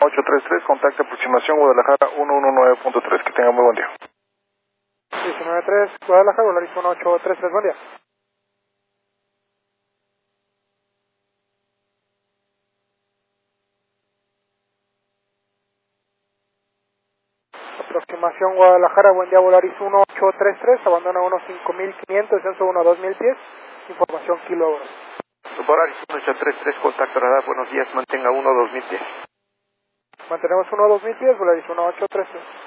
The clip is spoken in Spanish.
1833, contacto aproximación Guadalajara 119.3, que tenga muy buen día. 193, Guadalajara, Volaris 1833, buen día. Aproximación Guadalajara, buen día, Volaris 1833, abandona 15500, descenso 12000 pies, información kilo. Volaris 1833, contacto radar, buenos días, mantenga 12010. Mantenemos 12000 pies, Volaris 1833.